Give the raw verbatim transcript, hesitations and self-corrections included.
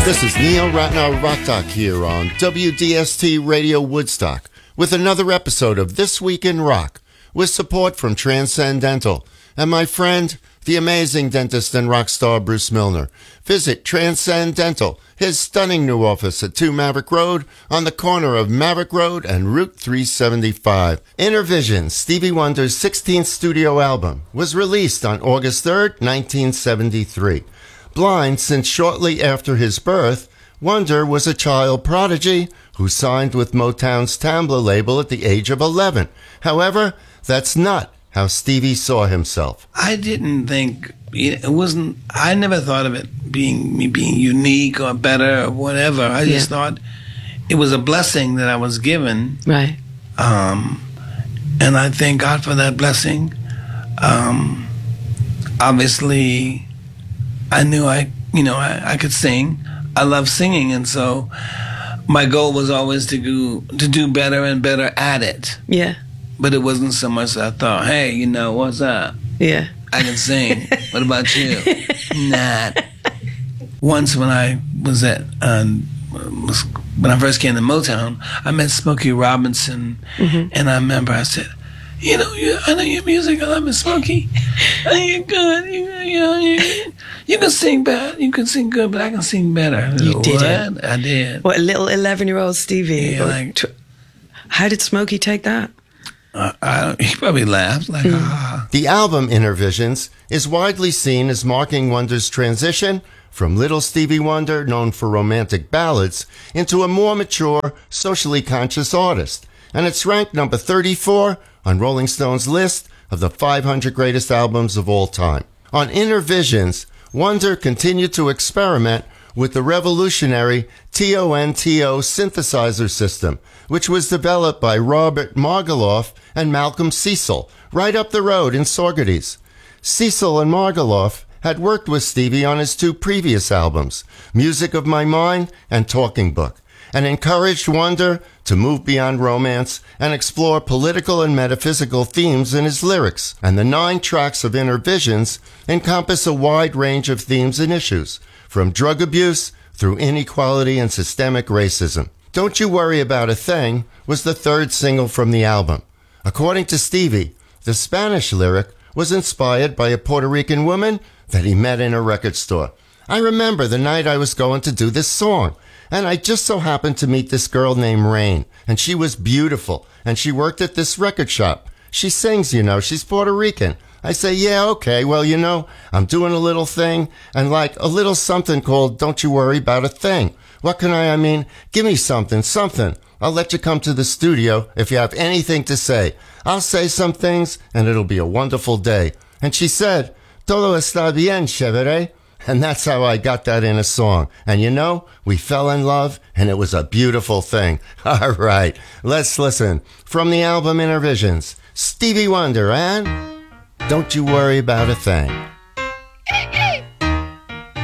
This is Neil Ratner Rock Talk here on W D S T Radio Woodstock with another episode of This Week in Rock with support from Transcendental and my friend, the amazing dentist and rock star Bruce Milner. Visit Transcendental, his stunning new office at two Maverick Road on the corner of Maverick Road and Route three seventy-five. Inner Vision, Stevie Wonder's sixteenth studio album, was released on August third, nineteen seventy-three. Blind since shortly after his birth, Wonder was a child prodigy who signed with Motown's Tambla label at the age of eleven. However, that's not how Stevie saw himself. I didn't think, it wasn't, I never thought of it being me being unique or better or whatever. I just yeah. thought it was a blessing that I was given. Right. Um, and I thank God for that blessing. Um, obviously, I knew I, you know, I, I could sing. I love singing, and so my goal was always to do to do better and better at it. Yeah. But it wasn't so much that I thought, hey, you know, what's up? Yeah. I can sing. What about you? Not. Once when I was at, um, was, when I first came to Motown, I met Smokey Robinson, mm-hmm. and I remember I said, you know, you, I know your music. I love it, Smokey. I think you're good. You, you, know, you, you can sing bad. You can sing good, but I can sing better. You what? did it. I did. What, a little eleven-year-old Stevie? Yeah, like, tw- how did Smokey take that? Uh, I don't, he probably laughed like, mm. ah. The album Inner Visions is widely seen as marking Wonder's transition from Little Stevie Wonder, known for romantic ballads, into a more mature, socially conscious artist. And it's ranked number thirty-four on Rolling Stone's list of the five hundred greatest albums of all time. On Inner Visions, Wonder continued to experiment with the revolutionary T O N T O synthesizer system, which was developed by Robert Margoloff and Malcolm Cecil, right up the road in Saugerties. Cecil and Margoloff had worked with Stevie on his two previous albums, Music of My Mind and Talking Book, and encouraged Wonder to move beyond romance and explore political and metaphysical themes in his lyrics. And the nine tracks of Inner Visions encompass a wide range of themes and issues, from drug abuse through inequality and systemic racism. Don't You Worry About a Thing was the third single from the album. According to Stevie, the Spanish lyric was inspired by a Puerto Rican woman that he met in a record store. I remember the night I was going to do this song, and I just so happened to meet this girl named Rain, and she was beautiful, and she worked at this record shop. She sings, you know, she's Puerto Rican. I say, yeah, okay, well, you know, I'm doing a little thing, and like a little something called Don't You Worry About a Thing. What can I, I mean, give me something, something. I'll let you come to the studio if you have anything to say. I'll say some things, and it'll be a wonderful day. And she said, todo está bien, chévere. And that's how I got that in a song. And you know, we fell in love, and it was a beautiful thing. All right, let's listen. From the album Inner Visions, Stevie Wonder and Don't You Worry About a Thing.